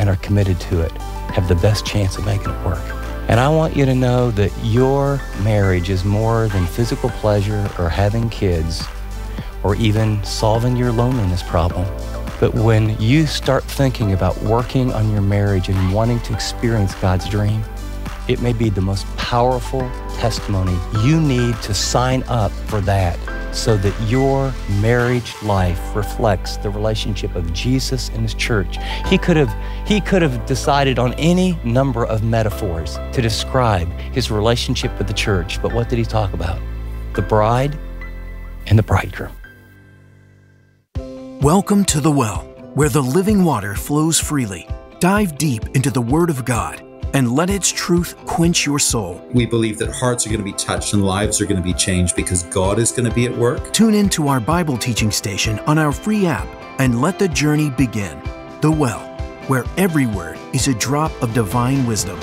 and are committed to it have the best chance of making it work. And I want you to know that your marriage is more than physical pleasure or having kids or even solving your loneliness problem. But when you start thinking about working on your marriage and wanting to experience God's dream, it may be the most powerful testimony. You need to sign up for that so that your marriage life reflects the relationship of Jesus and His church. He could have decided on any number of metaphors to describe His relationship with the church, but what did He talk about? The bride and the bridegroom. Welcome to The Well, where the living water flows freely. Dive deep into the Word of God and let its truth quench your soul. We believe that hearts are going to be touched and lives are going to be changed because God is going to be at work. Tune in to our Bible teaching station on our free app and let the journey begin. The Well, where every word is a drop of divine wisdom.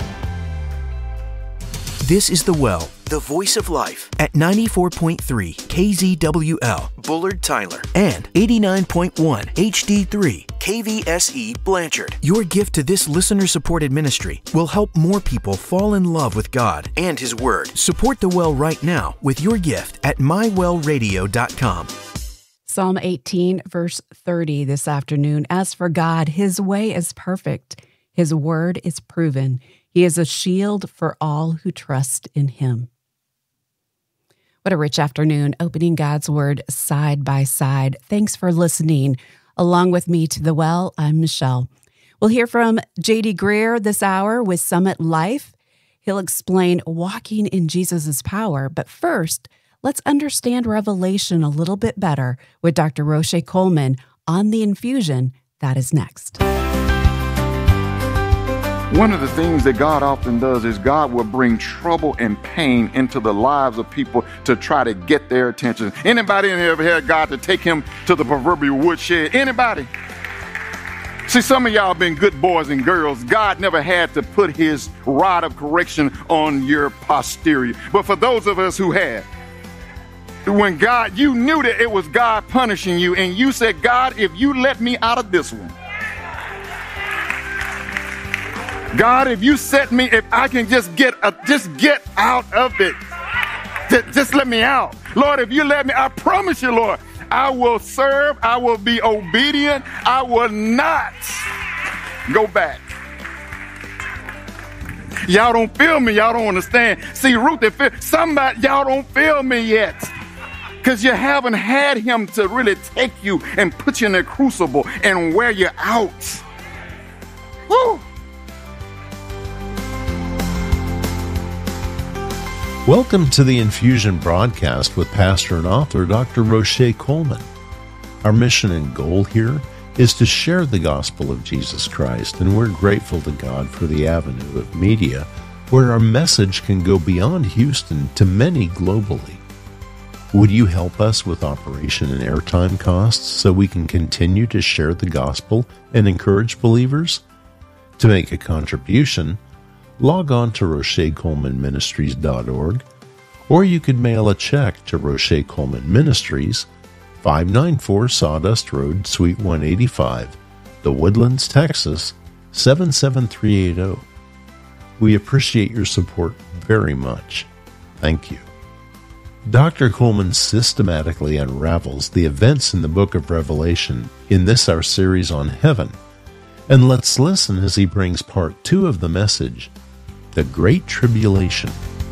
This is The Well, the voice of life, at 94.3 KZWL, Bullard, Tyler, and 89.1 HD3, KVSE, Blanchard. Your gift to this listener-supported ministry will help more people fall in love with God and His Word. Support The Well right now with your gift at mywellradio.com. Psalm 18, verse 30 this afternoon. As for God, His way is perfect. His word is proven. He is a shield for all who trust in Him. What a rich afternoon, opening God's Word side by side. Thanks for listening. Along with me to The Well, I'm Michelle. We'll hear from J.D. Greer this hour with Summit Life. He'll explain walking in Jesus' power. But first, let's understand Revelation a little bit better with Dr. Roche Coleman on the infusion. That is next. One of the things that God often does is God will bring trouble and pain into the lives of people to try to get their attention. Anybody in here ever had God to take him to the proverbial woodshed? Anybody? See, some of y'all been good boys and girls. God never had to put His rod of correction on your posterior. But for those of us who had, when God, you knew that it was God punishing you, and you said, God, if you let me out of this one, God, if you set me, if I can just get out of it, just let me out. Lord, if you let me, I promise you, Lord, I will serve, I will be obedient, I will not go back. Y'all don't feel me, y'all don't understand. See, Ruth, somebody, y'all don't feel me yet. Because you haven't had Him to really take you and put you in a crucible and wear you out. Woo! Welcome to the Infusion broadcast with pastor and author Dr. Roche Coleman. Our mission and goal here is to share the gospel of Jesus Christ, and we're grateful to God for the avenue of media where our message can go beyond Houston to many globally. Would you help us with operation and airtime costs so we can continue to share the gospel and encourage believers? To make a contribution, log on to RocheColemanMinistries.org, or you could mail a check to Roche Coleman Ministries, 594 Sawdust Road, Suite 185, The Woodlands, Texas, 77380. We appreciate your support very much. Thank you. Dr. Coleman systematically unravels the events in the book of Revelation in this our series on heaven, and let's listen as he brings part 2 of the message, The Great Tribulation.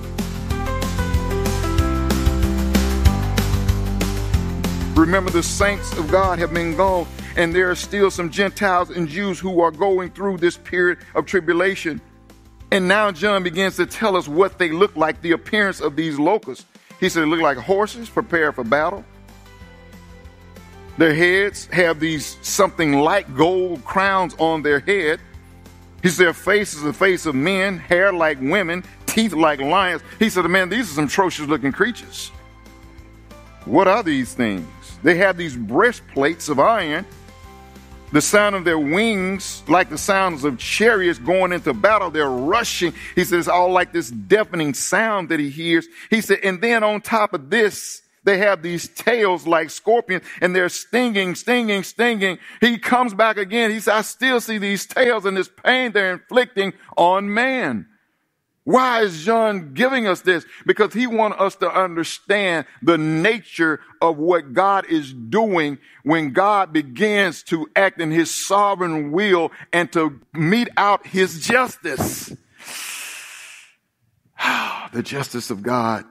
Remember, the saints of God have been gone, and there are still some Gentiles and Jews who are going through this period of tribulation. And now John begins to tell us what they look like, the appearance of these locusts. He said they look like horses prepared for battle. Their heads have these something like gold crowns on their head. He said their face is the face of men, hair like women, teeth like lions. He said, man, these are some atrocious looking creatures. What are these things? They have these breastplates of iron. The sound of their wings, like the sounds of chariots going into battle, they're rushing. He says it's all like this deafening sound that he hears. He said, and then on top of this, They have these tails like scorpions, and they're stinging. He comes back again. He says, I still see these tails and this pain they're inflicting on man. Why is John giving us this? Because he wants us to understand the nature of what God is doing when God begins to act in his sovereign will and to mete out his justice. The justice of God.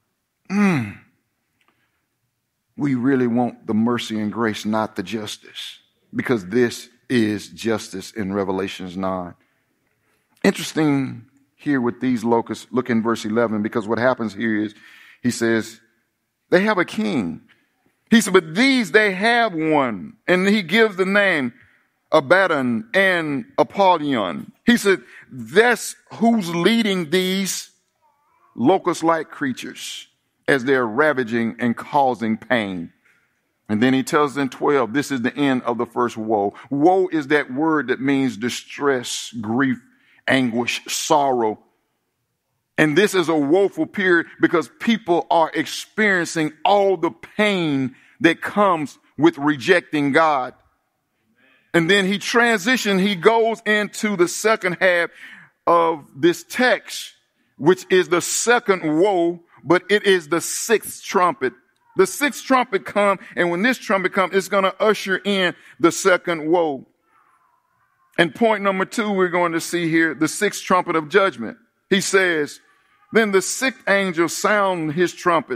We really want the mercy and grace, not the justice, because this is justice in Revelations 9. Interesting here with these locusts. Look in verse 11, because what happens here is he says, they have a king. He said, but these, they have one. And he gives the name Abaddon and Apollyon. He said, that's who's leading these locust-like creatures as they're ravaging and causing pain. And then he tells in 12, this is the end of the first woe. Woe is that word that means distress, grief, anguish, sorrow. And this is a woeful period because people are experiencing all the pain that comes with rejecting God. And then he transitions, he goes into the second half of this text, which is the second woe, but it is the sixth trumpet. The sixth trumpet comes, and when this trumpet comes, it's going to usher in the second woe. And point number 2, we're going to see here the sixth trumpet of judgment. He says, then the sixth angel sounded his trumpet.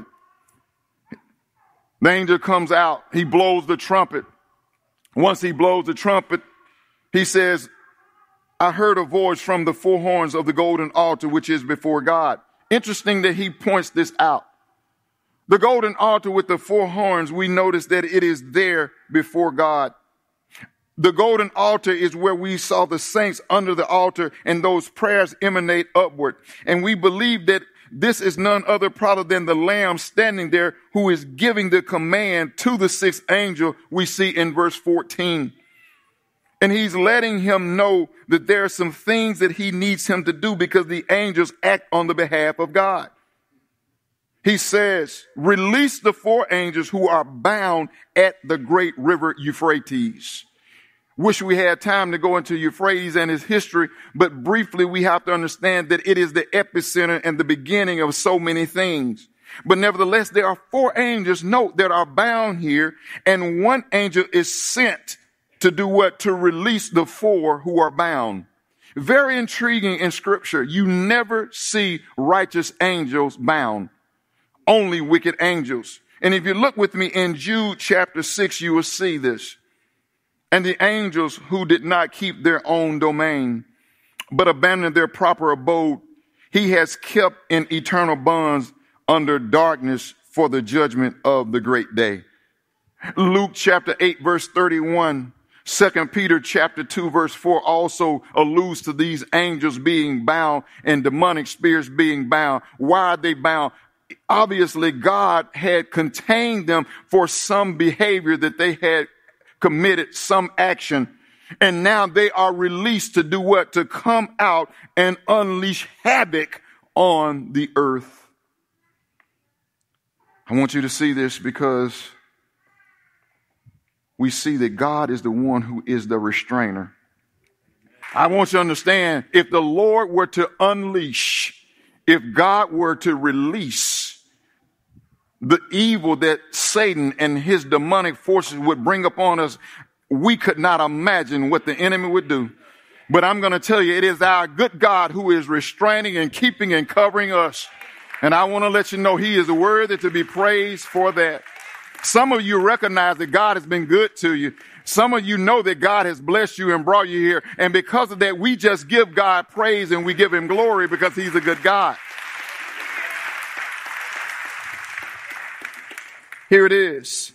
The angel comes out. He blows the trumpet. Once he blows the trumpet, he says, I heard a voice from the four horns of the golden altar, which is before God. Interesting that he points this out. The golden altar with the four horns, we notice that it is there before God. The golden altar is where we saw the saints under the altar, and those prayers emanate upward. And we believe that this is none other product than the Lamb standing there who is giving the command to the sixth angel we see in verse 14. And he's letting him know that there are some things that he needs him to do because the angels act on the behalf of God. He says, release the four angels who are bound at the great river Euphrates. Wish we had time to go into Euphrates and his history, but briefly we have to understand that it is the epicenter and the beginning of so many things. But nevertheless, there are four angels, note, that are bound here, and one angel is sent to do what? To release the four who are bound. Very intriguing in scripture. You never see righteous angels bound, only wicked angels. And if you look with me in Jude chapter 6, you will see this. And the angels who did not keep their own domain, but abandoned their proper abode, he has kept in eternal bonds under darkness for the judgment of the great day. Luke chapter 8, verse 31. 2 Peter chapter 2, verse 4 also alludes to these angels being bound and demonic spirits being bound. Why are they bound? Obviously, God had contained them for some behavior that they had committed, some action. And now they are released to do what? To come out and unleash havoc on the earth. I want you to see this because we see that God is the one who is the restrainer. I want you to understand, if the Lord were to unleash, if God were to release the evil that Satan and his demonic forces would bring upon us, we could not imagine what the enemy would do. But I'm going to tell you, it is our good God who is restraining and keeping and covering us. And I want to let you know he is worthy to be praised for that. Some of you recognize that God has been good to you. Some of you know that God has blessed you and brought you here. And because of that, we just give God praise and we give him glory because he's a good God. Here it is.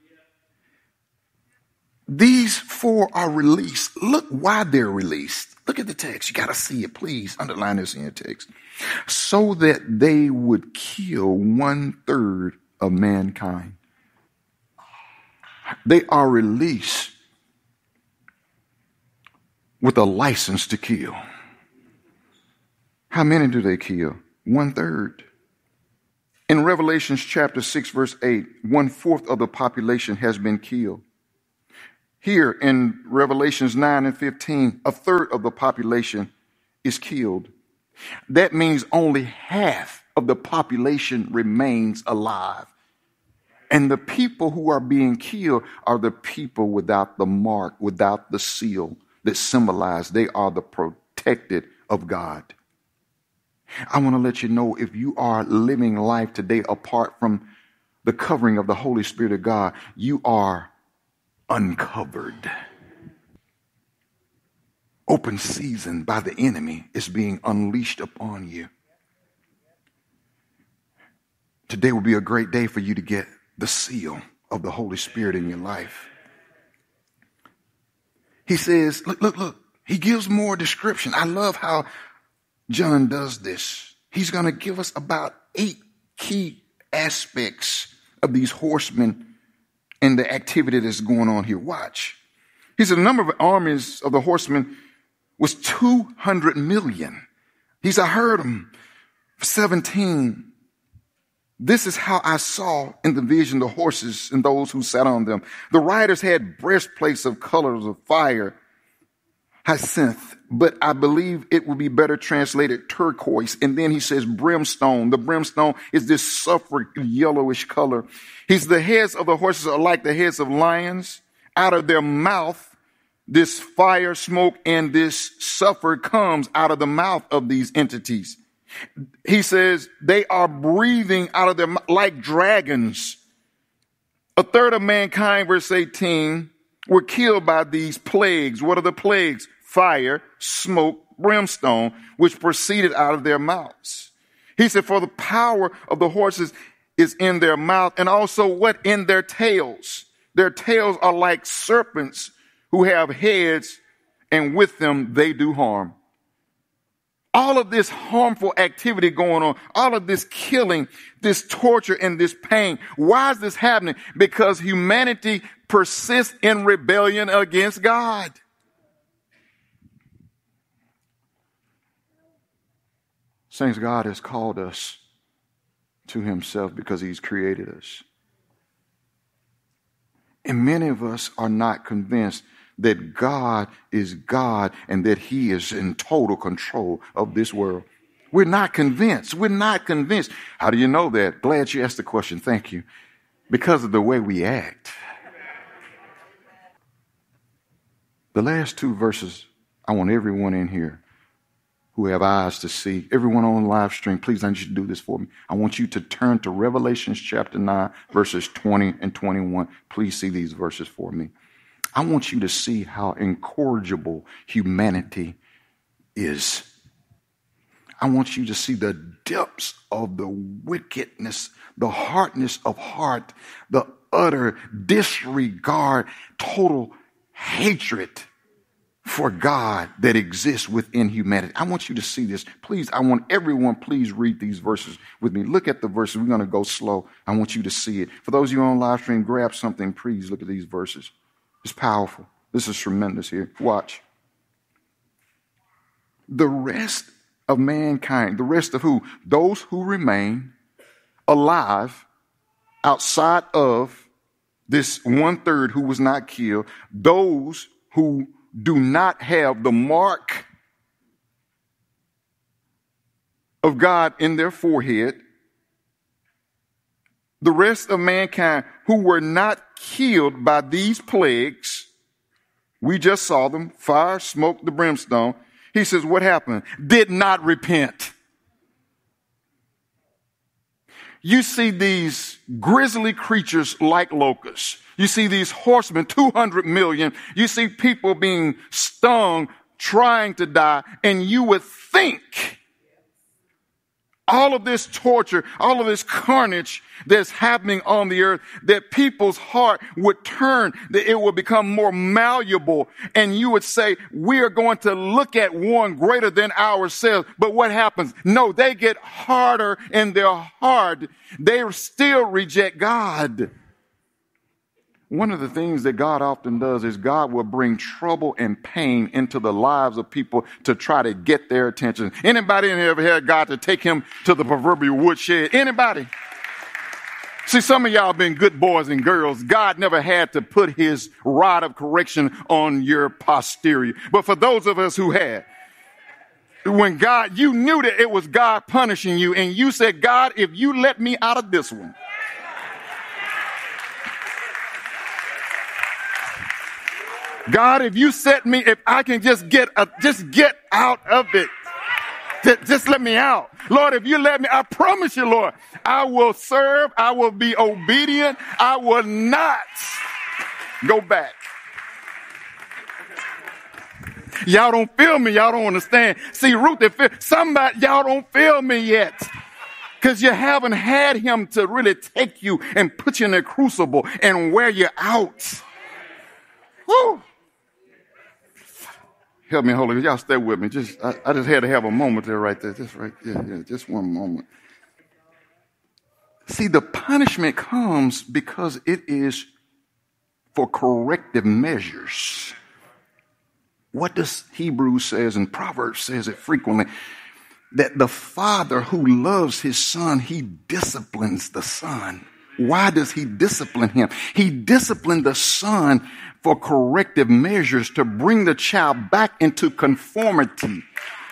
These four are released. Look why they're released. Look at the text. You got to see it. Please underline this in your text. So that they would kill 1/3 of mankind. They are released with a license to kill. How many do they kill? 1/3. In Revelation chapter 6, verse 8, 1/4 of the population has been killed. Here in Revelations 9 and 15, 1/3 of the population is killed. That means only half of the population remains alive. And the people who are being killed are the people without the mark, without the seal that symbolize they are the protected of God. I want to let you know, if you are living life today apart from the covering of the Holy Spirit of God, you are uncovered. Open season by the enemy is being unleashed upon you. Today will be a great day for you to get the seal of the Holy Spirit in your life. He says, look. He gives more description. I love how John does this. He's going to give us about 8 key aspects of these horsemen and the activity that's going on here. Watch. He said the number of armies of the horsemen was 200 million. He said, I heard them. 17. This is how I saw in the vision the horses and those who sat on them. The riders had breastplates of colors of fire, hyacinth, but I believe it would be better translated turquoise. And then he says brimstone. The brimstone is this sulfur yellowish color. The heads of the horses are like the heads of lions. Out of their mouth, this fire, smoke, and this sulfur comes out of the mouth of these entities. He says they are breathing out of their mouth like dragons. 1/3 of mankind, verse 18, were killed by these plagues. What are the plagues? Fire, smoke, brimstone, which proceeded out of their mouths. He said, for the power of the horses is in their mouth, and also what? In their tails. Their tails are like serpents who have heads, and with them they do harm. All of this harmful activity going on, all of this killing, this torture, and this pain. Why is this happening? Because humanity persists in rebellion against God. Saints, God has called us to himself because he's created us. And many of us are not convinced that God is God and that he is in total control of this world. We're not convinced. We're not convinced. How do you know that? Glad you asked the question. Thank you. Because of the way we act. The last 2 verses, I want everyone in here who have eyes to see, everyone on live stream, please, I need you to do this for me. I want you to turn to Revelation chapter 9, verses 20 and 21. Please see these verses for me. I want you to see how incorrigible humanity is. I want you to see the depths of the wickedness, the hardness of heart, the utter disregard, total hatred for God that exists within humanity. I want you to see this. Please, I want everyone, please read these verses with me. Look at the verses. We're going to go slow. I want you to see it. For those of you on live stream, grab something. Please look at these verses. It's powerful. This is tremendous here. Watch. The rest of mankind, the rest of who? Those who remain alive outside of this 1/3 who was not killed, those who do not have the mark of God in their forehead, the rest of mankind who were not killed by these plagues, we just saw them, fire, smoke, the brimstone. He says, what happened? Did not repent. You see these grisly creatures like locusts. You see these horsemen, 200 million. You see people being stung, trying to die, and you would think all of this torture, all of this carnage that's happening on the earth, that people's heart would turn, that it would become more malleable. And you would say, we are going to look at one greater than ourselves. But what happens? No, they get harder in their heart. They still reject God. One of the things that God often does is God will bring trouble and pain into the lives of people to try to get their attention. Anybody in here ever had God to take him to the proverbial woodshed? Anybody? See, some of y'all been good boys and girls. God never had to put his rod of correction on your posterior. But for those of us who had, when God, you knew that it was God punishing you, and you said, God, if you let me out of this one, God, if you set me, if I can just get out of it. Just let me out. Lord, if you let me, I promise you, Lord, I will serve. I will be obedient. I will not go back. Y'all don't feel me. Y'all don't understand. See, Ruth, somebody, y'all don't feel me yet. Because you haven't had him to really take you and put you in a crucible and wear you out. Woo. Help me, Holy Ghost. Y'all stay with me. I just had to have a moment there right there. Just right there. Yeah, just one moment. See, the punishment comes because it is for corrective measures. What does Hebrews says and Proverbs says it frequently? That the father who loves his son, he disciplines the son. Why does he discipline him? He disciplined the son for corrective measures to bring the child back into conformity.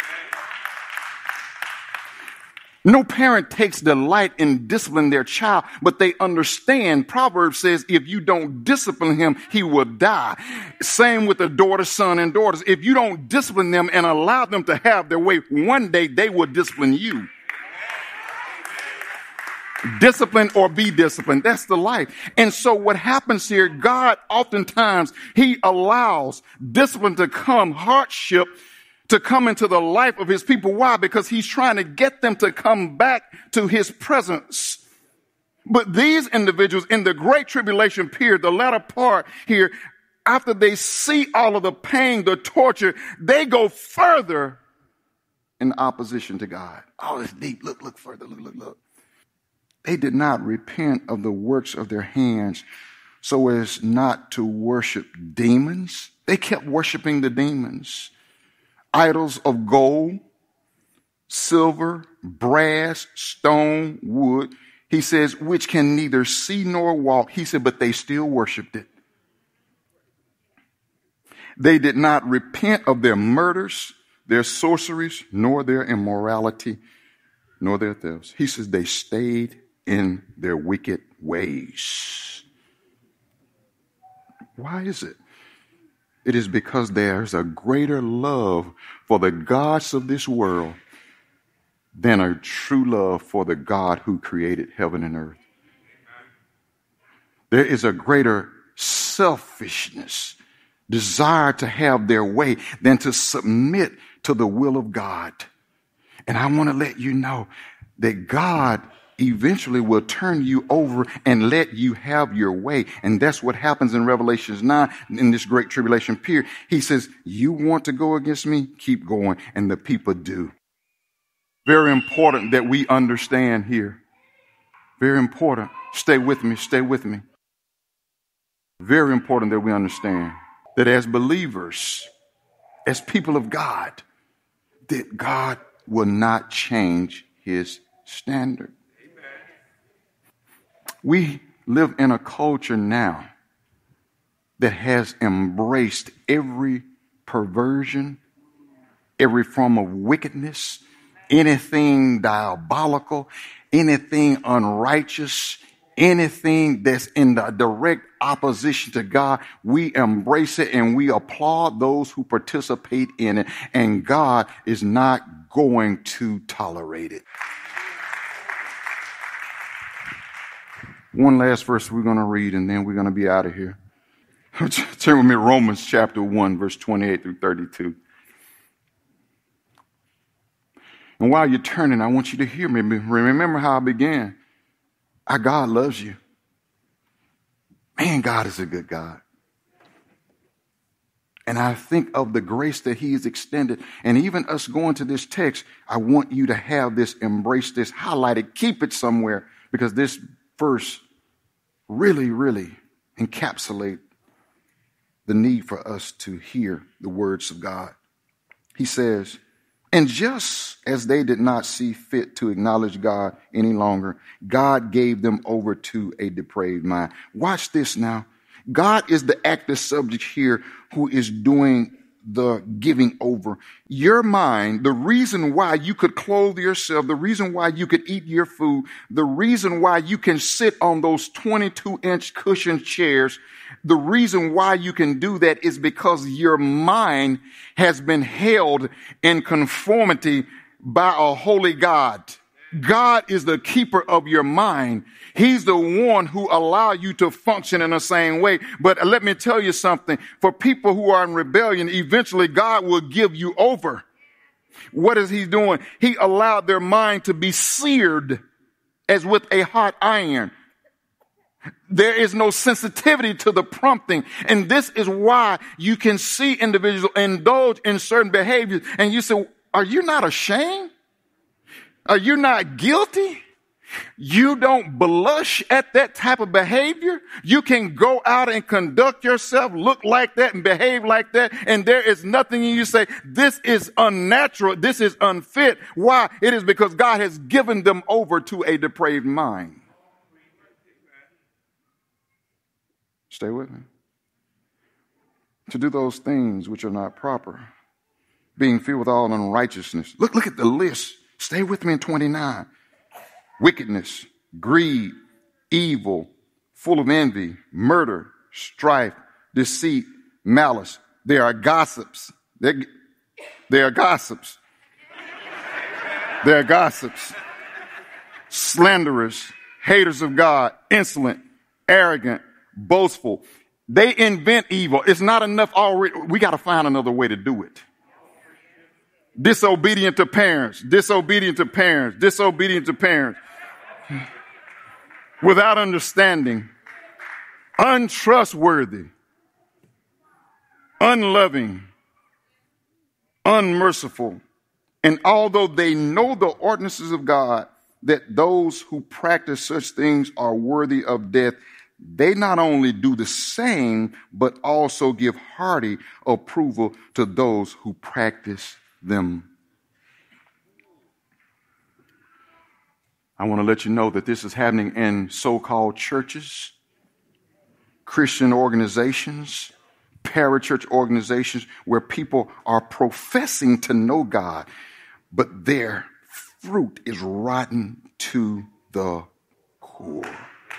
No parent takes delight in disciplining their child, but they understand. Proverbs says if you don't discipline him, he will die. Same with the daughter, son, and daughters. If you don't discipline them and allow them to have their way, one day they will discipline you. Discipline or be disciplined. That's the life. And so what happens here, God oftentimes, he allows discipline to come, hardship to come into the life of his people. Why? Because he's trying to get them to come back to his presence. But these individuals in the Great Tribulation period, the latter part here, after they see all of the pain, the torture, they go further in opposition to God. Oh, it's deep. Look further. Look. They did not repent of the works of their hands so as not to worship demons. They kept worshiping the demons. Idols of gold, silver, brass, stone, wood. He says, which can neither see nor walk. He said, but they still worshiped it. They did not repent of their murders, their sorceries, nor their immorality, nor their thefts. He says they stayed in their wicked ways. Why is it? It is because there's a greater love for the gods of this world than a true love for the God who created heaven and earth. There is a greater selfishness, desire to have their way than to submit to the will of God. And I want to let you know that God eventually will turn you over and let you have your way. And that's what happens in Revelation 9 in this great tribulation period. He says, you want to go against me? Keep going. And the people do. Very important that we understand here. Very important. Stay with me. Stay with me. Very important that we understand that as believers, as people of God, that God will not change his standard. We live in a culture now that has embraced every perversion, every form of wickedness, anything diabolical, anything unrighteous, anything that's in the direct opposition to God. We embrace it and we applaud those who participate in it. And God is not going to tolerate it. One last verse we're going to read, and then we're going to be out of here. Turn with me to Romans chapter 1, verse 28 through 32. And while you're turning, I want you to hear me. Remember how I began. Our God loves you. Man, God is a good God. And I think of the grace that he has extended. And even us going to this text, I want you to have this, embrace this, highlight it, keep it somewhere, because this verse really, really encapsulate the need for us to hear the words of God. He says, And just as they did not see fit to acknowledge God any longer, God gave them over to a depraved mind. Watch this now. God is the active subject here who is doing the giving over. Your mind, the reason why you could clothe yourself, the reason why you could eat your food, the reason why you can sit on those 22-inch cushioned chairs, the reason why you can do that is because your mind has been held in conformity by a holy God. God is the keeper of your mind. He's the one who allows you to function in the same way. But let me tell you something. For people who are in rebellion, eventually God will give you over. What is he doing? He allowed their mind to be seared as with a hot iron. There is no sensitivity to the prompting. And this is why you can see individuals indulge in certain behaviors. And you say, are you not ashamed? Are you not guilty? You don't blush at that type of behavior. You can go out and conduct yourself, look like that and behave like that. And there is nothing in you say, this is unnatural. This is unfit. Why? It is because God has given them over to a depraved mind. Stay with me. To do those things which are not proper, being filled with all unrighteousness. Look at the list. Stay with me in 29. Wickedness, greed, evil, full of envy, murder, strife, deceit, malice. They are gossips. They are gossips. They are gossips. Slanderers, haters of God, insolent, arrogant, boastful. They invent evil. It's not enough already. We got to find another way to do it. Disobedient to parents, disobedient to parents, disobedient to parents. Without understanding, untrustworthy, unloving, unmerciful. And although they know the ordinances of God, that those who practice such things are worthy of death, they not only do the same, but also give hearty approval to those who practice them. I want to let you know that this is happening in so-called churches, Christian organizations, parachurch organizations, where people are professing to know God, but their fruit is rotten to the core.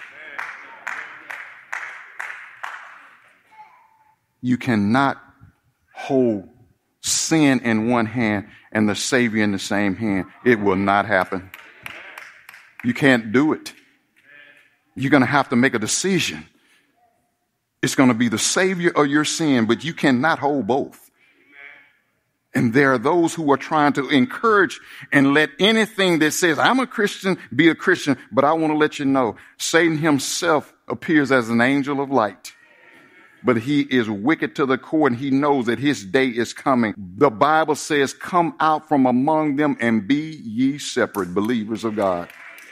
You cannot hold sin in one hand and the Savior in the same hand. It will not happen. You can't do it. You're going to have to make a decision. It's going to be the Savior or your sin, but you cannot hold both. And there are those who are trying to encourage and let anything that says, I'm a Christian, be a Christian. But I want to let you know, Satan himself appears as an angel of light. But he is wicked to the core, and he knows that his day is coming. The Bible says, come out from among them and be ye separate, believers of God.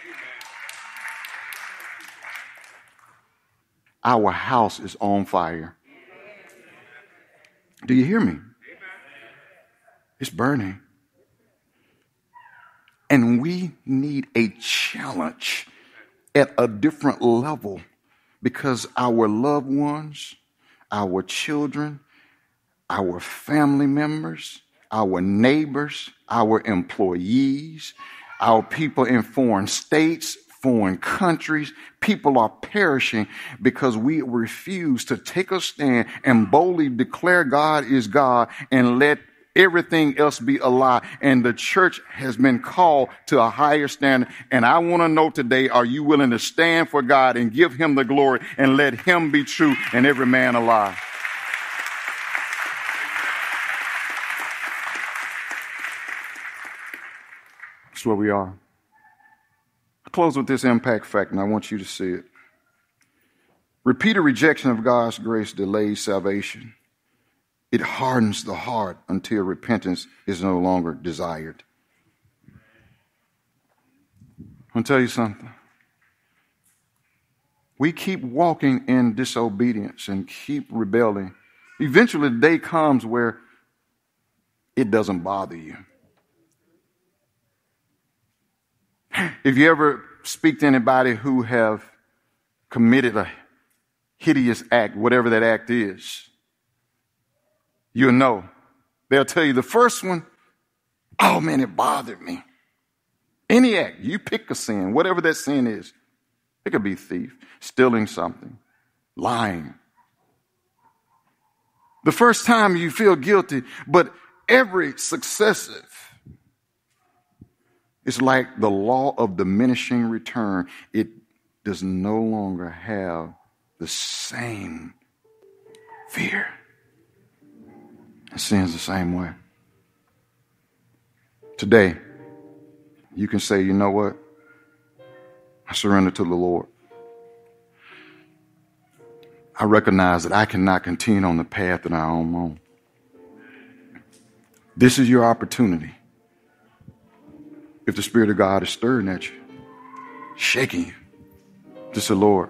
Our house is on fire. Do you hear me? It's burning. And we need a challenge at a different level, because our loved ones, our children, our family members, our neighbors, our employees, our people in foreign states, foreign countries, people are perishing because we refuse to take a stand and boldly declare God is God and let everything else be a lie. And the church has been called to a higher standard. And I want to know today, are you willing to stand for God and give him the glory and let him be true and every man a lie? That's where we are. I'll close with this impact fact, and I want you to see it. Repeated rejection of God's grace delays salvation. It hardens the heart until repentance is no longer desired. I'll tell you something. We keep walking in disobedience and keep rebelling. Eventually the day comes where it doesn't bother you. If you ever speak to anybody who have committed a hideous act, whatever that act is, you'll know. They'll tell you the first one, oh man, it bothered me. Any act, you pick a sin, whatever that sin is. It could be thief, stealing something, lying. The first time you feel guilty, but every successive, it's like the law of diminishing return. It does no longer have the same fear. And sin's the same way. Today, you can say, you know what? I surrender to the Lord. I recognize that I cannot continue on the path that I'm on. This is your opportunity. If the Spirit of God is stirring at you, shaking you, to say, Lord,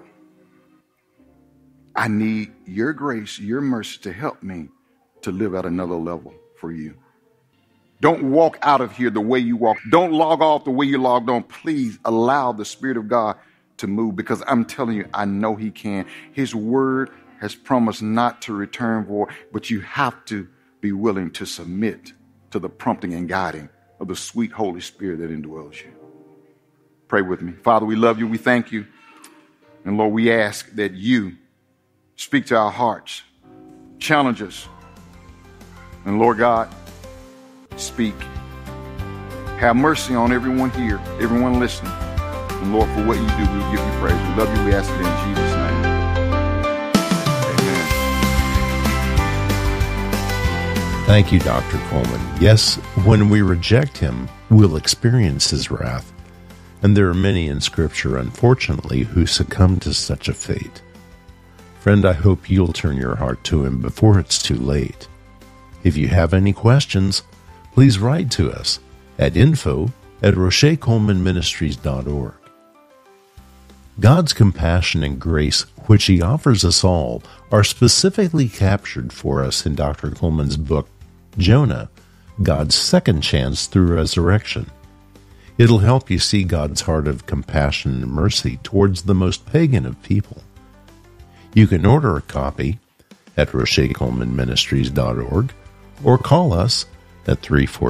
I need your grace, your mercy to help me to live at another level for you. Don't walk out of here the way you walk. Don't log off the way you logged on. Please allow the Spirit of God to move, because I'm telling you, I know He can. His word has promised not to return void, but you have to be willing to submit to the prompting and guiding of the sweet Holy Spirit that indwells you. Pray with me. Father, we love you. We thank you. And Lord, we ask that you speak to our hearts, challenge us. And Lord God, speak. Have mercy on everyone here, everyone listening. And Lord, for what you do, we give you praise. We love you. We ask it in Jesus' name. Amen. Thank you, Dr. Coleman. Yes, when we reject him, we'll experience his wrath. And there are many in Scripture, unfortunately, who succumb to such a fate. Friend, I hope you'll turn your heart to him before it's too late. If you have any questions, please write to us at info@RochetColemanMinistries.org. God's compassion and grace, which He offers us all, are specifically captured for us in Dr. Coleman's book, Jonah, God's Second Chance Through Resurrection. It'll help you see God's heart of compassion and mercy towards the most pagan of people. You can order a copy at RochetColemanMinistries.org or call us at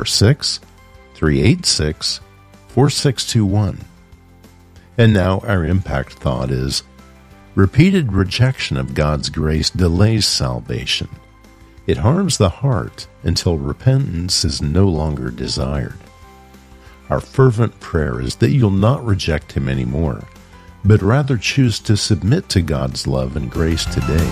346-386-4621. And now our impact thought is, repeated rejection of God's grace delays salvation. It harms the heart until repentance is no longer desired. Our fervent prayer is that you'll not reject Him anymore, but rather choose to submit to God's love and grace today.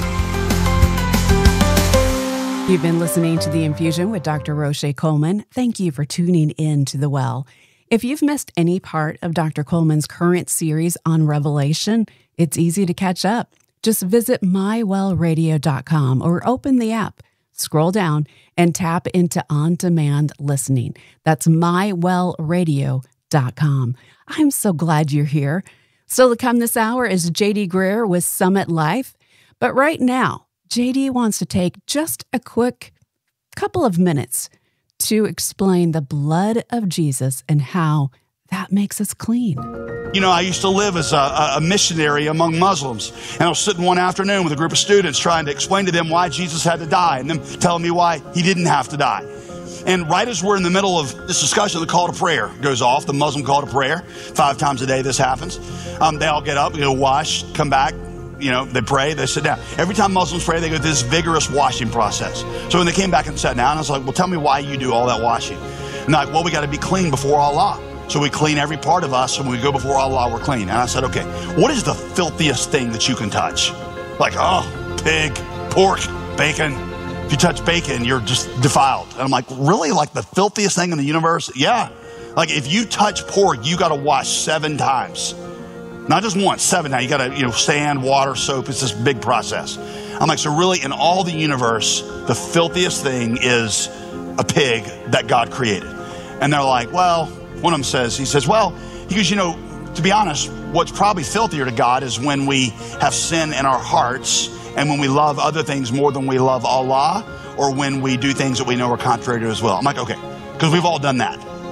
You've been listening to The Infusion with Dr. Roche Coleman. Thank you for tuning in to The Well. If you've missed any part of Dr. Coleman's current series on Revelation, it's easy to catch up. Just visit mywellradio.com or open the app, scroll down, and tap into on-demand listening. That's mywellradio.com. I'm so glad you're here. Still to come this hour is J.D. Greer with Summit Life. But right now, J.D. wants to take just a quick couple of minutes to explain the blood of Jesus and how that makes us clean. You know, I used to live as a missionary among Muslims, and I was sitting one afternoon with a group of students trying to explain to them why Jesus had to die, and them telling me why He didn't have to die. And right as we're in the middle of this discussion, the call to prayer goes off, the Muslim call to prayer. 5 times a day this happens. They all get up, go wash, come back. You know, they pray, they sit down. Every time Muslims pray, they go through this vigorous washing process. So when they came back and sat down, I was like, well, tell me why you do all that washing. And they're like, well, we got to be clean before Allah. So we clean every part of us, and when we go before Allah, we're clean. And I said, okay, what is the filthiest thing that you can touch? Like, oh, pig, pork, bacon. If you touch bacon, you're just defiled. And I'm like, really? Like the filthiest thing in the universe? Yeah. Like if you touch pork, you got to wash 7 times. Not just once, 7 times. You got to, sand, water, soap. It's this big process. I'm like, so really in all the universe, the filthiest thing is a pig that God created. And they're like, well, one of them says, he goes, to be honest, what's probably filthier to God is when we have sin in our hearts and when we love other things more than we love Allah, or when we do things that we know are contrary to His will. I'm like, okay, because we've all done that.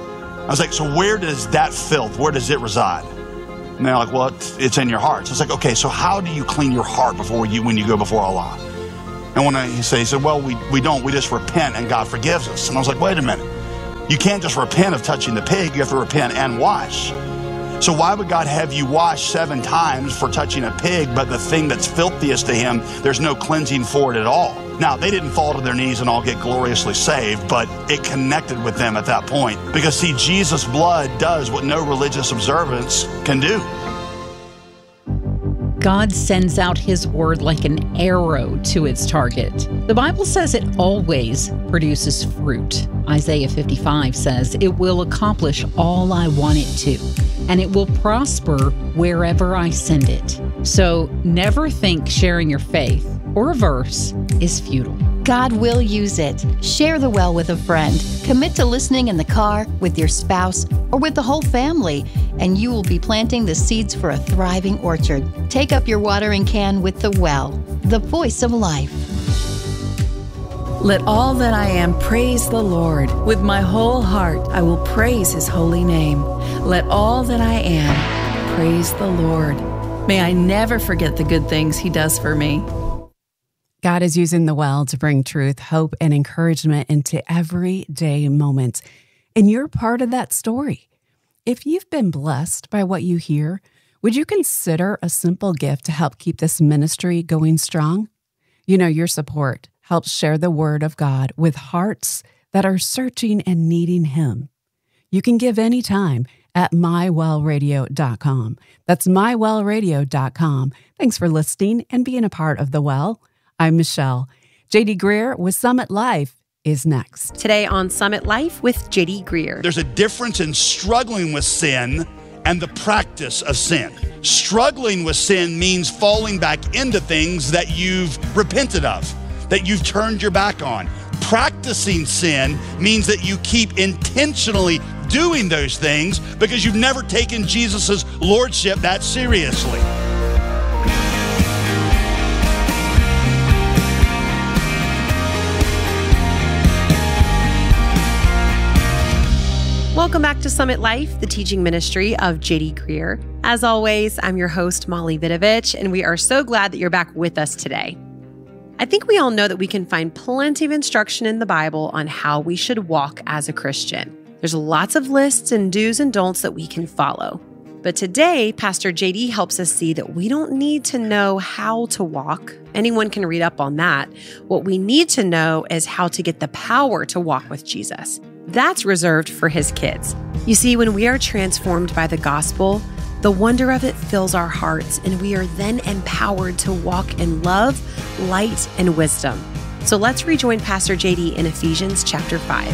I was like, so where does that filth, where does it reside? And they're like, well, it's in your heart. So it's like, okay, so how do you clean your heart when you go before Allah? And when he said, well, we don't, we just repent and God forgives us. And I was like, wait a minute. You can't just repent of touching the pig, you have to repent and wash. So why would God have you wash 7 times for touching a pig, but the thing that's filthiest to him, there's no cleansing for it at all? Now, they didn't fall to their knees and all get gloriously saved, but it connected with them at that point. Because see, Jesus' blood does what no religious observance can do. God sends out his word like an arrow to its target. The Bible says it always produces fruit. Isaiah 55 says it will accomplish all I want it to, and it will prosper wherever I send it. So never think sharing your faith or a verse is futile. God will use it. Share the well with a friend. Commit to listening in the car, with your spouse, or with the whole family, and you will be planting the seeds for a thriving orchard. Take up your watering can with the well, the voice of life. Let all that I am praise the Lord. With my whole heart, I will praise his holy name. Let all that I am praise the Lord. May I never forget the good things he does for me. God is using the well to bring truth, hope, and encouragement into everyday moments. And you're part of that story. If you've been blessed by what you hear, would you consider a simple gift to help keep this ministry going strong? You know, your support helps share the word of God with hearts that are searching and needing him. You can give anytime at mywellradio.com. That's mywellradio.com. Thanks for listening and being a part of The Well. I'm Michelle. J.D. Greear with Summit Life is next. Today on Summit Life with J.D. Greear. There's a difference in struggling with sin and the practice of sin. Struggling with sin means falling back into things that you've repented of, that you've turned your back on. Practicing sin means that you keep intentionally doing those things because you've never taken Jesus' lordship that seriously. Welcome back to Summit Life, the teaching ministry of J.D. Greear. As always, I'm your host, Molly Vidovich, and we are so glad that you're back with us today. I think we all know that we can find plenty of instruction in the Bible on how we should walk as a Christian. There's lots of lists and do's and don'ts that we can follow. But today, Pastor J.D. helps us see that we don't need to know how to walk. Anyone can read up on that. What we need to know is how to get the power to walk with Jesus. That's reserved for his kids. You see, when we are transformed by the gospel, the wonder of it fills our hearts, and we are then empowered to walk in love, light, and wisdom. So let's rejoin Pastor JD in Ephesians chapter 5.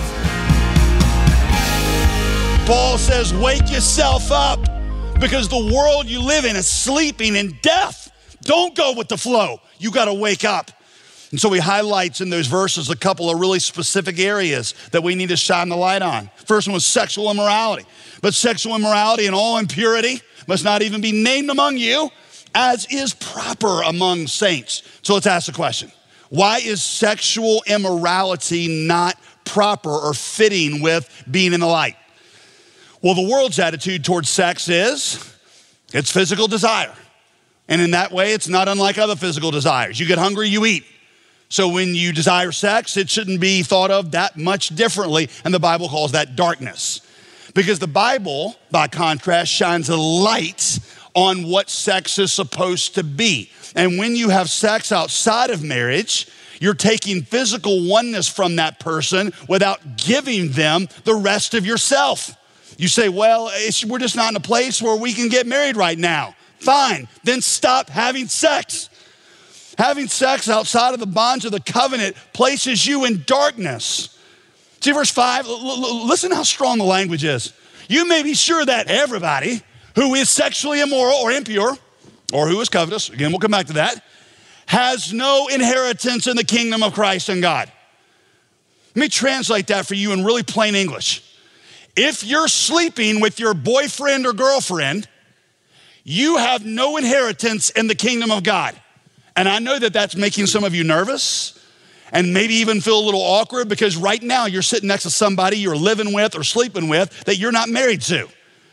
Paul says, wake yourself up, because the world you live in is sleeping in death. Don't go with the flow. You got to wake up. And so he highlights in those verses a couple of really specific areas that we need to shine the light on. First one was sexual immorality. But sexual immorality and all impurity must not even be named among you, as is proper among saints. So let's ask the question. Why is sexual immorality not proper or fitting with being in the light? Well, the world's attitude towards sex is it's physical desire. And in that way, it's not unlike other physical desires. You get hungry, you eat. So when you desire sex, it shouldn't be thought of that much differently, and the Bible calls that darkness. Because the Bible, by contrast, shines a light on what sex is supposed to be. And when you have sex outside of marriage, you're taking physical oneness from that person without giving them the rest of yourself. You say, well, we're just not in a place where we can get married right now. Fine, then stop having sex. Having sex outside of the bonds of the covenant places you in darkness. See verse 5, listen how strong the language is. You may be sure that everybody who is sexually immoral or impure, or who is covetous, again, we'll come back to that, has no inheritance in the kingdom of Christ and God. Let me translate that for you in really plain English. If you're sleeping with your boyfriend or girlfriend, you have no inheritance in the kingdom of God. And I know that that's making some of you nervous, and maybe even feel a little awkward because right now you're sitting next to somebody you're living with or sleeping with that you're not married to.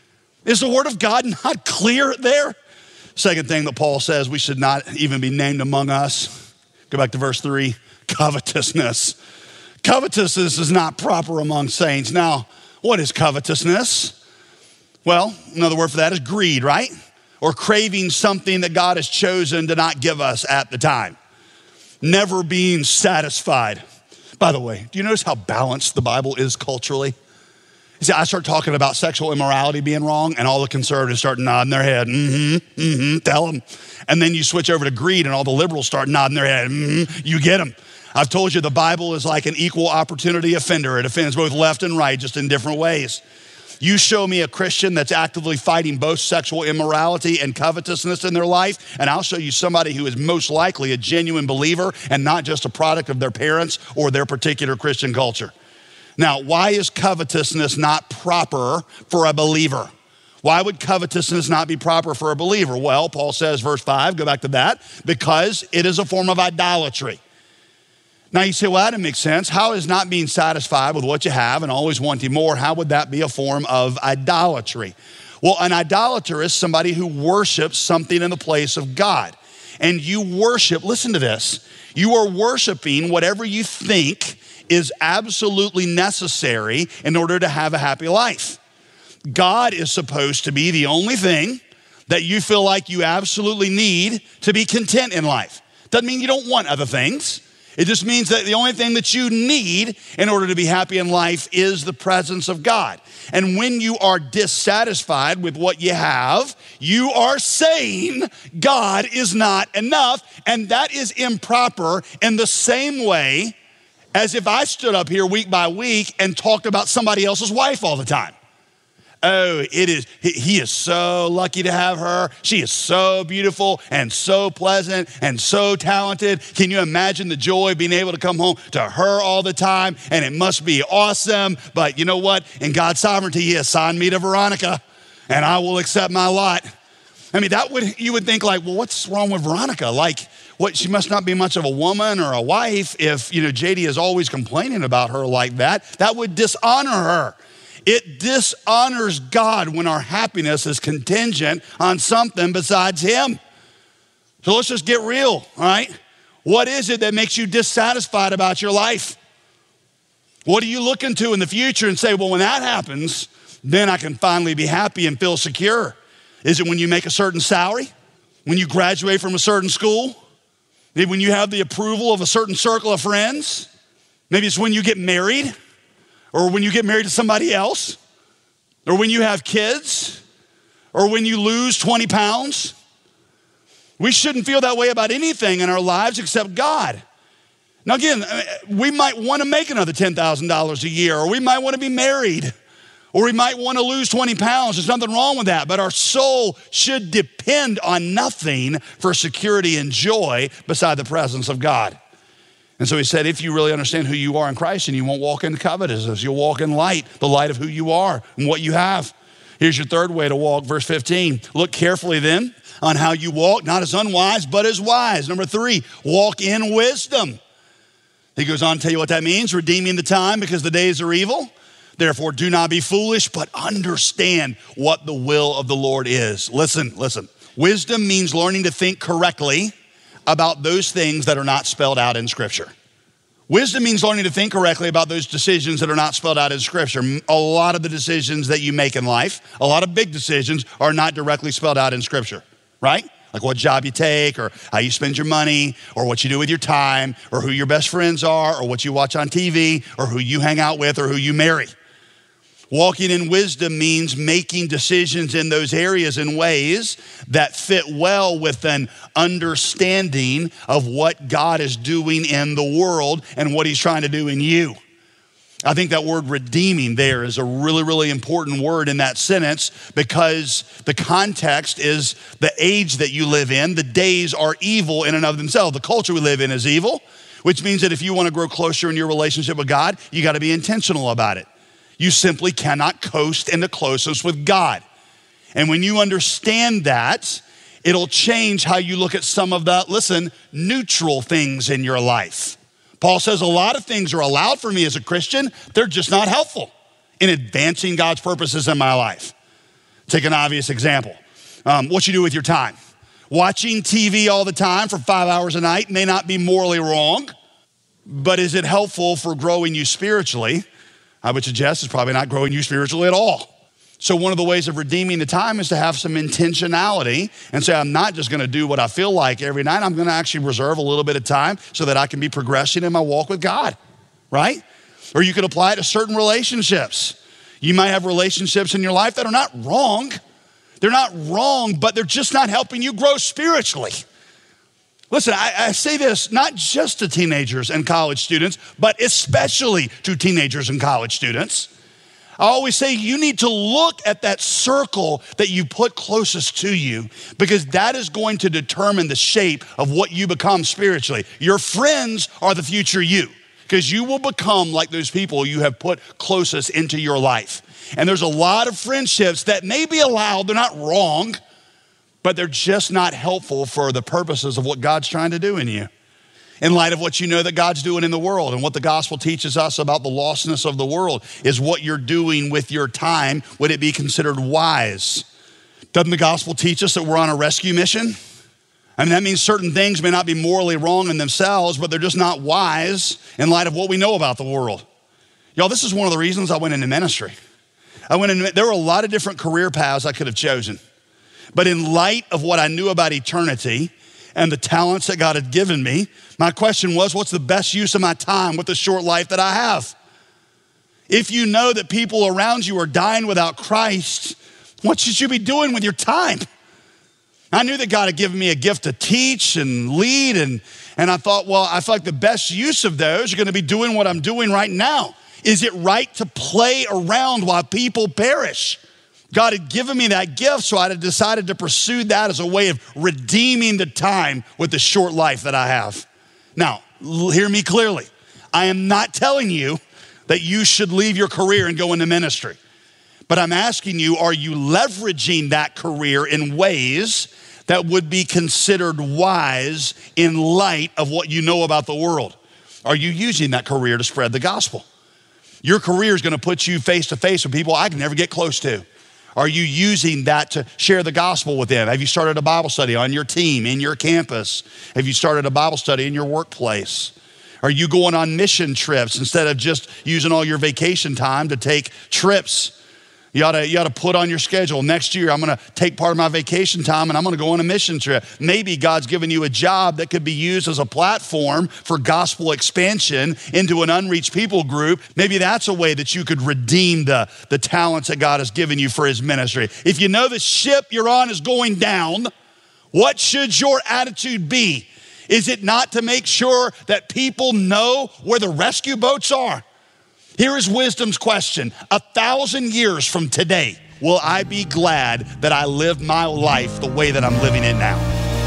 Is the word of God not clear there? Second thing that Paul says we should not even be named among us. Go back to verse 3, covetousness. Covetousness is not proper among saints. Now, what is covetousness? Well, another word for that is greed, right? Or craving something that God has chosen to not give us at the time. Never being satisfied. By the way, do you notice how balanced the Bible is culturally? You see, I start talking about sexual immorality being wrong, and all the conservatives start nodding their head. Tell them. And then you switch over to greed, and all the liberals start nodding their head. You get them. I've told you the Bible is like an equal opportunity offender. It offends both left and right, just in different ways. You show me a Christian that's actively fighting both sexual immorality and covetousness in their life, and I'll show you somebody who is most likely a genuine believer and not just a product of their parents or their particular Christian culture. Now, why is covetousness not proper for a believer? Why would covetousness not be proper for a believer? Well, Paul says, verse 5, go back to that, because it is a form of idolatry. Now you say, well, that doesn't make sense. How is not being satisfied with what you have and always wanting more, how would that be a form of idolatry? Well, an idolater is somebody who worships something in the place of God. And you worship, listen to this, you are worshiping whatever you think is absolutely necessary in order to have a happy life. God is supposed to be the only thing that you feel like you absolutely need to be content in life. Doesn't mean you don't want other things. It just means that the only thing that you need in order to be happy in life is the presence of God. And when you are dissatisfied with what you have, you are saying God is not enough, and that is improper in the same way as if I stood up here week by week and talked about somebody else's wife all the time. Oh, he is so lucky to have her. She is so beautiful and so pleasant and so talented. Can you imagine the joy of being able to come home to her all the time? And it must be awesome. But you know what? In God's sovereignty, he assigned me to Veronica, and I will accept my lot. I mean, you would think like, well, what's wrong with Veronica? Like, what, she must not be much of a woman or a wife if, JD is always complaining about her like that. That would dishonor her. It dishonors God when our happiness is contingent on something besides him. So let's just get real, all right? What is it that makes you dissatisfied about your life? What are you looking to in the future and say, well, when that happens, then I can finally be happy and feel secure? Is it when you make a certain salary? When you graduate from a certain school? Maybe when you have the approval of a certain circle of friends? Maybe it's when you get married? Or when you get married to somebody else, or when you have kids, or when you lose 20 pounds. We shouldn't feel that way about anything in our lives except God. Now again, we might want to make another $10,000 a year, or we might want to be married, or we might want to lose 20 pounds. There's nothing wrong with that, but our soul should depend on nothing for security and joy beside the presence of God. And so he said, if you really understand who you are in Christ, and you won't walk in covetousness, you'll walk in light, the light of who you are and what you have. Here's your third way to walk, verse 15. Look carefully then on how you walk, not as unwise, but as wise. Number 3, walk in wisdom. He goes on to tell you what that means, redeeming the time because the days are evil. Therefore, do not be foolish, but understand what the will of the Lord is. Listen. Wisdom means learning to think correctly about those things that are not spelled out in Scripture. Wisdom means learning to think correctly about those decisions that are not spelled out in Scripture. A lot of the decisions that you make in life, a lot of big decisions are not directly spelled out in Scripture, right? Like what job you take, or how you spend your money, or what you do with your time, or who your best friends are, or what you watch on TV, or who you hang out with, or who you marry. Walking in wisdom means making decisions in those areas in ways that fit well with an understanding of what God is doing in the world and what he's trying to do in you. I think that word redeeming there is a really, really important word in that sentence, because the context is the age that you live in. The days are evil in and of themselves. The culture we live in is evil, which means that if you want to grow closer in your relationship with God, you got to be intentional about it. You simply cannot coast into closeness with God. And when you understand that, it'll change how you look at some of the, neutral things in your life. Paul says a lot of things are allowed for me as a Christian. They're just not helpful in advancing God's purposes in my life. Take an obvious example. What you do with your time. Watching TV all the time for 5 hours a night may not be morally wrong, but is it helpful for growing you spiritually? I would suggest it's probably not growing you spiritually at all. So one of the ways of redeeming the time is to have some intentionality and say, I'm not just gonna do what I feel like every night. I'm gonna actually reserve a little bit of time so that I can be progressing in my walk with God, right? Or you could apply it to certain relationships. You might have relationships in your life that are not wrong. They're not wrong, but they're just not helping you grow spiritually. Listen, I say this not just to teenagers and college students, but especially to teenagers and college students. I always say you need to look at that circle that you put closest to you, because that is going to determine the shape of what you become spiritually. Your friends are the future you, because you will become like those people you have put closest into your life. And there's a lot of friendships that may be allowed, they're not wrong, but they're just not helpful for the purposes of what God's trying to do in you. In light of what you know that God's doing in the world, and what the gospel teaches us about the lostness of the world is what you're doing with your time. Would it be considered wise? Doesn't the gospel teach us that we're on a rescue mission? I mean, that means certain things may not be morally wrong in themselves, but they're just not wise in light of what we know about the world. Y'all, this is one of the reasons I went into ministry. There were a lot of different career paths I could have chosen. But in light of what I knew about eternity and the talents that God had given me, my question was, what's the best use of my time with the short life that I have? If you know that people around you are dying without Christ, what should you be doing with your time? I knew that God had given me a gift to teach and lead, and I thought, well, I feel like the best use of those are gonna be doing what I'm doing right now. Is it right to play around while people perish? God had given me that gift, so I had decided to pursue that as a way of redeeming the time with the short life that I have. Now, hear me clearly. I am not telling you that you should leave your career and go into ministry. But I'm asking you, are you leveraging that career in ways that would be considered wise in light of what you know about the world? Are you using that career to spread the gospel? Your career is gonna put you face to face with people I can never get close to. Are you using that to share the gospel with them? Have you started a Bible study on your team, in your campus? Have you started a Bible study in your workplace? Are you going on mission trips instead of just using all your vacation time to take trips? You ought to put on your schedule, next year I'm gonna take part of my vacation time and I'm gonna go on a mission trip. Maybe God's given you a job that could be used as a platform for gospel expansion into an unreached people group. Maybe that's a way that you could redeem the talents that God has given you for his ministry. If you know the ship you're on is going down, what should your attitude be? Is it not to make sure that people know where the rescue boats are? Here is wisdom's question. 1,000 years from today, will I be glad that I lived my life the way that I'm living it now?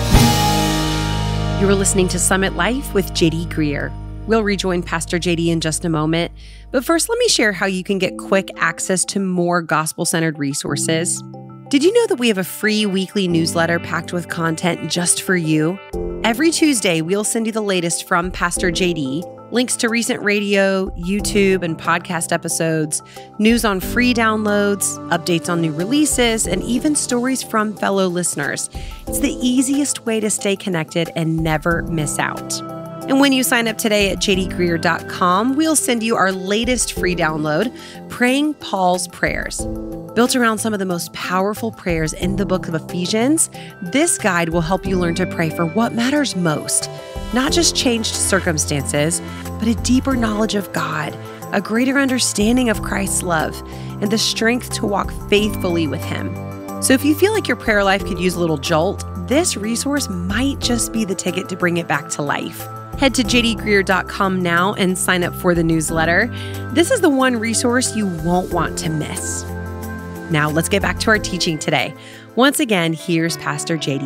You are listening to Summit Life with JD Greear. We'll rejoin Pastor JD in just a moment. But first, let me share how you can get quick access to more gospel-centered resources. Did you know that we have a free weekly newsletter packed with content just for you? Every Tuesday, we'll send you the latest from Pastor JD, links to recent radio, YouTube, and podcast episodes, news on free downloads, updates on new releases, and even stories from fellow listeners. It's the easiest way to stay connected and never miss out. And when you sign up today at jdgreear.com, we'll send you our latest free download, Praying Paul's Prayers. Built around some of the most powerful prayers in the book of Ephesians, this guide will help you learn to pray for what matters most. Not just changed circumstances, but a deeper knowledge of God, a greater understanding of Christ's love, and the strength to walk faithfully with him. So if you feel like your prayer life could use a little jolt, this resource might just be the ticket to bring it back to life. Head to jdgreear.com now and sign up for the newsletter. This is the one resource you won't want to miss. Now let's get back to our teaching today. Once again, here's Pastor JD.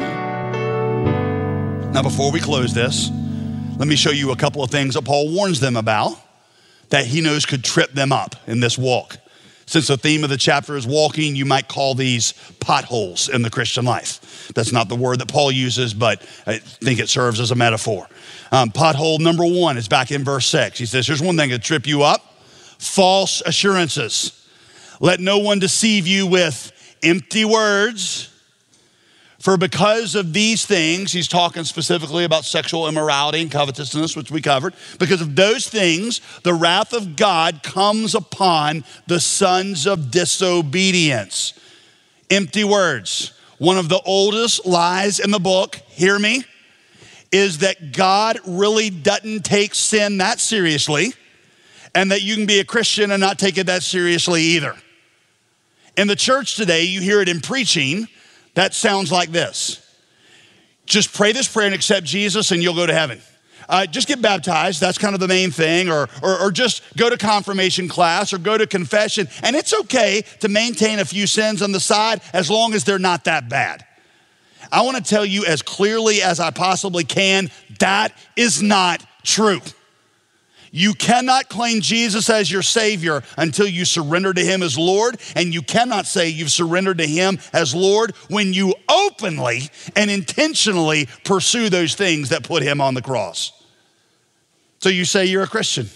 Now, before we close this, let me show you a couple of things that Paul warns them about that he knows could trip them up in this walk. Since the theme of the chapter is walking, you might call these potholes in the Christian life. That's not the word that Paul uses, but I think it serves as a metaphor. Pothole number 1 is back in verse 6. He says, here's one thing that trip you up: false assurances. Let no one deceive you with empty words. For because of these things, he's talking specifically about sexual immorality and covetousness, which we covered. Because of those things, the wrath of God comes upon the sons of disobedience. Empty words. One of the oldest lies in the book, hear me, is that God really doesn't take sin that seriously, and that you can be a Christian and not take it that seriously either. In the church today, you hear it in preaching that sounds like this: just pray this prayer and accept Jesus and you'll go to heaven. Just get baptized, that's kind of the main thing, or just go to confirmation class or go to confession. And it's okay to maintain a few sins on the side as long as they're not that bad. I want to tell you as clearly as I possibly can, that is not true. You cannot claim Jesus as your Savior until you surrender to him as Lord, and you cannot say you've surrendered to him as Lord when you openly and intentionally pursue those things that put him on the cross. So you say you're a Christian.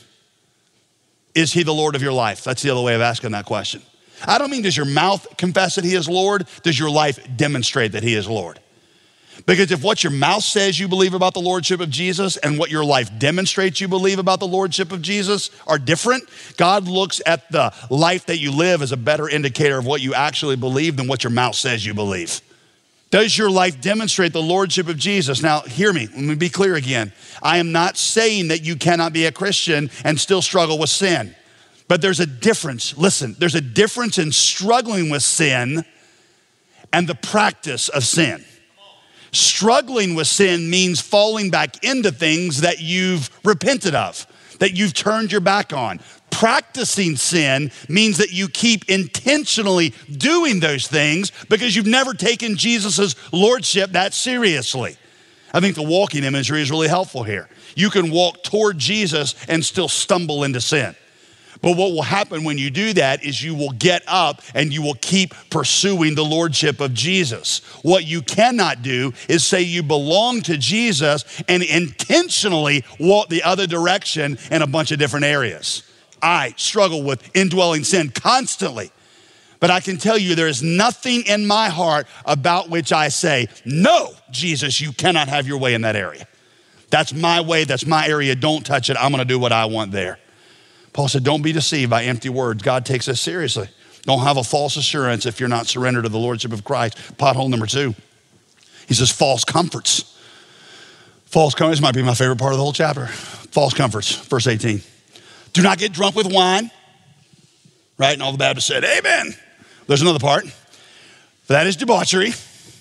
Is he the Lord of your life? That's the other way of asking that question. I don't mean does your mouth confess that he is Lord? Does your life demonstrate that he is Lord? Because if what your mouth says you believe about the lordship of Jesus and what your life demonstrates you believe about the lordship of Jesus are different, God looks at the life that you live as a better indicator of what you actually believe than what your mouth says you believe. Does your life demonstrate the lordship of Jesus? Now, hear me, let me be clear again. I am not saying that you cannot be a Christian and still struggle with sin. But there's a difference. Listen, there's a difference in struggling with sin and the practice of sin. Struggling with sin means falling back into things that you've repented of, that you've turned your back on. Practicing sin means that you keep intentionally doing those things because you've never taken Jesus's lordship that seriously. I think the walking imagery is really helpful here. You can walk toward Jesus and still stumble into sin. But what will happen when you do that is you will get up and you will keep pursuing the lordship of Jesus. What you cannot do is say you belong to Jesus and intentionally walk the other direction in a bunch of different areas. I struggle with indwelling sin constantly. But I can tell you there is nothing in my heart about which I say, no, Jesus, you cannot have your way in that area. That's my way, that's my area, don't touch it, I'm gonna do what I want there. Paul said, don't be deceived by empty words. God takes us seriously. Don't have a false assurance if you're not surrendered to the lordship of Christ. Pothole number 2, he says false comforts. False comforts might be my favorite part of the whole chapter. False comforts, verse 18. Do not get drunk with wine, right? And all the Baptists said, amen. There's another part. That is debauchery,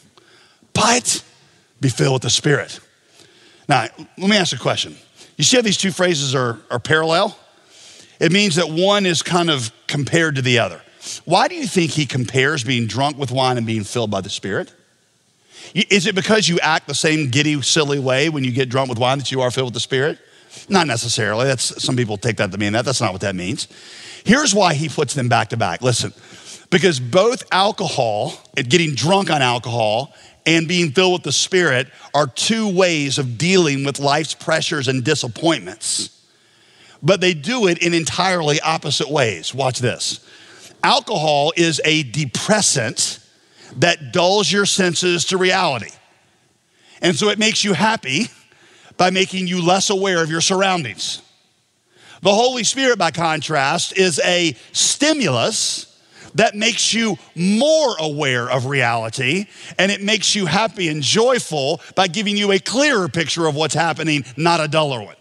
but be filled with the Spirit. Now, let me ask a question. You see how these two phrases are parallel? It means that one is kind of compared to the other. Why do you think he compares being drunk with wine and being filled by the Spirit? Is it because you act the same giddy, silly way when you get drunk with wine that you are filled with the Spirit? Not necessarily. Some people take that to mean that. That's not what that means. Here's why he puts them back to back. Listen, because both alcohol, getting drunk on alcohol, and being filled with the Spirit are two ways of dealing with life's pressures and disappointments. But they do it in entirely opposite ways. Watch this. Alcohol is a depressant that dulls your senses to reality. And so it makes you happy by making you less aware of your surroundings. The Holy Spirit, by contrast, is a stimulus that makes you more aware of reality, and it makes you happy and joyful by giving you a clearer picture of what's happening, not a duller one.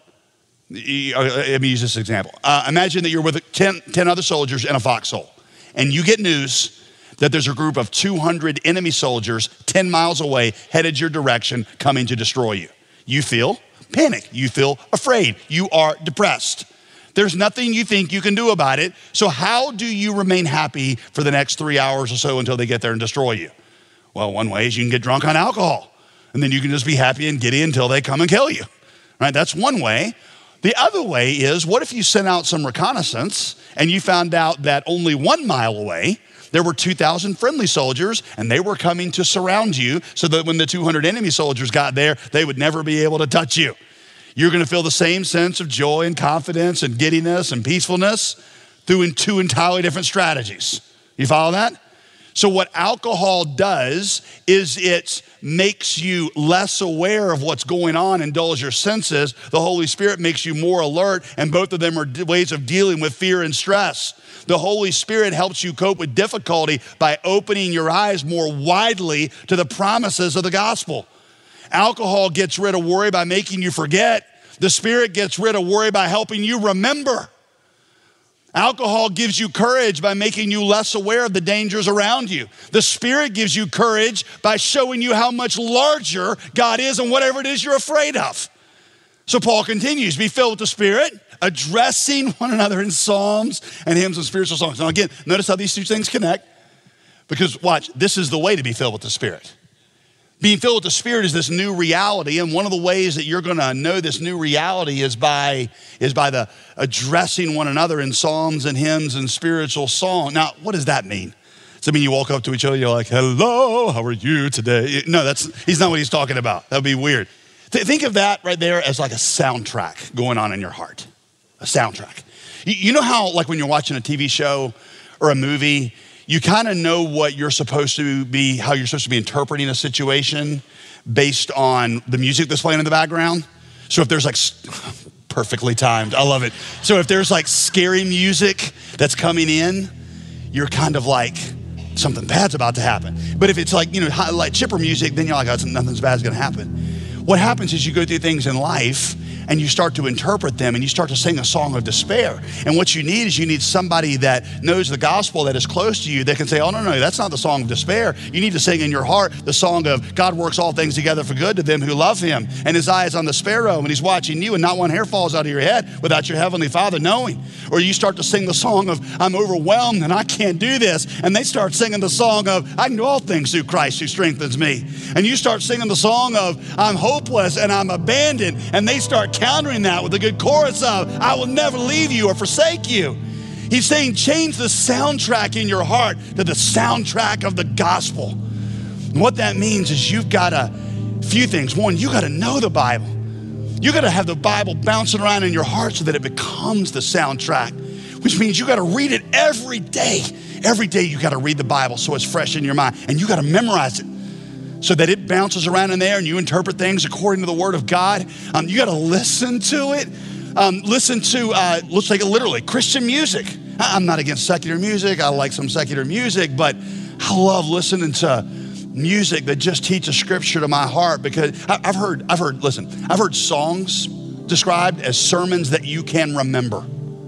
Let me use this example. Imagine that you're with 10 other soldiers in a foxhole, and you get news that there's a group of 200 enemy soldiers 10 miles away headed your direction coming to destroy you. You feel panic. You feel afraid. You are depressed. There's nothing you think you can do about it. So how do you remain happy for the next 3 hours or so until they get there and destroy you? Well, one way is you can get drunk on alcohol, and then you can just be happy and giddy until they come and kill you. Right? That's one way. The other way is, what if you sent out some reconnaissance and you found out that only 1 mile away, there were 2,000 friendly soldiers and they were coming to surround you so that when the 200 enemy soldiers got there, they would never be able to touch you. You're gonna feel the same sense of joy and confidence and giddiness and peacefulness through 2 entirely different strategies. You follow that? So what alcohol does is it makes you less aware of what's going on and dulls your senses. The Holy Spirit makes you more alert, and both of them are ways of dealing with fear and stress. The Holy Spirit helps you cope with difficulty by opening your eyes more widely to the promises of the gospel. Alcohol gets rid of worry by making you forget. The Spirit gets rid of worry by helping you remember. Alcohol gives you courage by making you less aware of the dangers around you. The Spirit gives you courage by showing you how much larger God is and whatever it is you're afraid of. So Paul continues, be filled with the Spirit, addressing one another in psalms and hymns and spiritual songs. Now again, notice how these 2 things connect, because watch, this is the way to be filled with the Spirit. Being filled with the Spirit is this new reality, and one of the ways that you're gonna know this new reality is by the addressing one another in psalms and hymns and spiritual song. Now, what does that mean? Does it mean you walk up to each other, you're like, hello, how are you today? No, he's not what he's talking about. That'd be weird. Think of that right there as like a soundtrack going on in your heart, a soundtrack. You know how like when you're watching a TV show or a movie, you kind of know what you're supposed to be, how you're supposed to be interpreting a situation based on the music that's playing in the background. So if there's like, perfectly timed, I love it. So if there's like scary music that's coming in, you're kind of like, something bad's about to happen. But if it's like, like chipper music, then you're like, oh, nothing's bad's gonna happen. What happens is you go through things in life and you start to interpret them and you start to sing a song of despair. And what you need is you need somebody that knows the gospel that is close to you that can say, oh, no, that's not the song of despair. You need to sing in your heart the song of God works all things together for good to them who love him. And his eye is on the sparrow and he's watching you and not one hair falls out of your head without your heavenly Father knowing. Or you start to sing the song of I'm overwhelmed and I can't do this. And they start singing the song of I can do all things through Christ who strengthens me. And you start singing the song of I'm hopeless and I'm abandoned. And they start countering that with a good chorus of I will never leave you or forsake you. He's saying change the soundtrack in your heart to the soundtrack of the gospel. And what that means is you've got a few things. One, you got to know the Bible. You got to have the Bible bouncing around in your heart so that it becomes the soundtrack, which means you got to read it every day. Every day you got to read the Bible so it's fresh in your mind, and you got to memorize it so that it bounces around in there and you interpret things according to the Word of God. You got to listen to it. Listen to, let's take it literally, Christian music. I'm not against secular music. I like some secular music, but I love listening to music that just teaches scripture to my heart, because I've heard songs described as sermons that you can remember.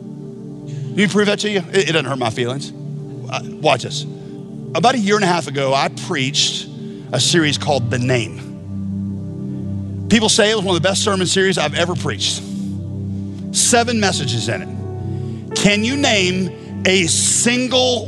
Can you prove that to you? It doesn't hurt my feelings. Watch this. About 1.5 years ago, I preached a series called The Name. People say it was one of the best sermon series I've ever preached. 7 messages in it. Can you name a single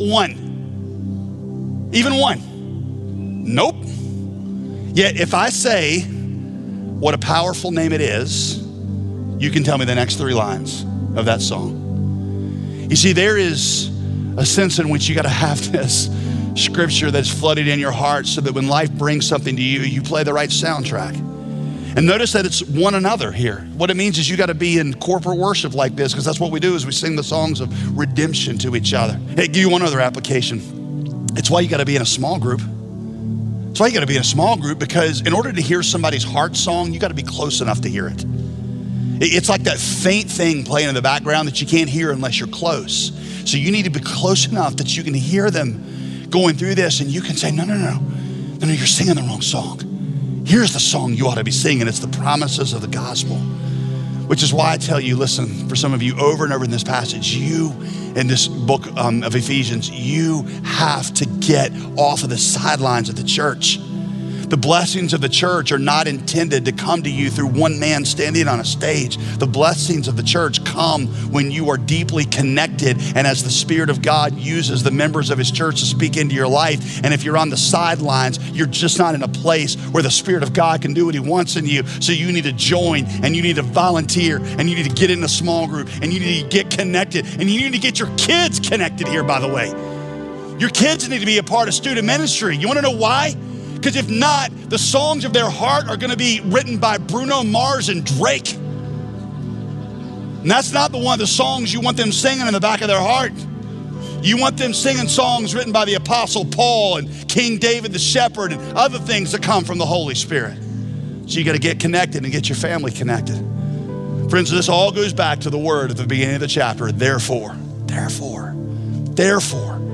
one? Even one? Nope. Yet if I say what a powerful name it is, you can tell me the next 3 lines of that song. You see, there is a sense in which you got to have this scripture that's flooded in your heart so that when life brings something to you, you play the right soundtrack. And notice that it's one another here. What it means is you got to be in corporate worship like this, because that's what we do, is we sing the songs of redemption to each other. Hey, give you one other application. It's why you got to be in a small group. It's why you got to be in a small group, because in order to hear somebody's heart song, you got to be close enough to hear it. It's like that faint thing playing in the background that you can't hear unless you're close. So you need to be close enough that you can hear them going through this, and you can say, no, you're singing the wrong song. Here's the song you ought to be singing. It's the promises of the gospel, which is why I tell you, listen, for some of you over and over in this passage, you in this book of Ephesians, you have to get off of the sidelines of the church. The blessings of the church are not intended to come to you through one man standing on a stage. The blessings of the church come when you are deeply connected and as the Spirit of God uses the members of his church to speak into your life. And if you're on the sidelines, you're just not in a place where the Spirit of God can do what he wants in you. So you need to join, and you need to volunteer, and you need to get in a small group, and you need to get connected, and you need to get your kids connected here, by the way. Your kids need to be a part of student ministry. You want to know why? Because if not, the songs of their heart are going to be written by Bruno Mars and Drake. And that's not the songs you want them singing in the back of their heart. You want them singing songs written by the Apostle Paul and King David the Shepherd and other things that come from the Holy Spirit. So you got to get connected and get your family connected. Friends, this all goes back to the word at the beginning of the chapter, therefore. Therefore. Therefore.